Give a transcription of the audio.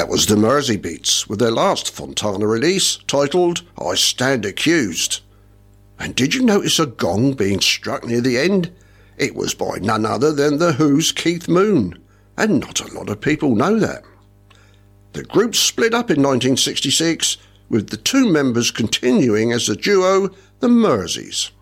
That was the Mersey Beats with their last Fontana release titled I Stand Accused. And did you notice a gong being struck near the end? It was by none other than The Who's Keith Moon, and not a lot of people know that. The group split up in 1966, with the two members continuing as the duo The Merseys.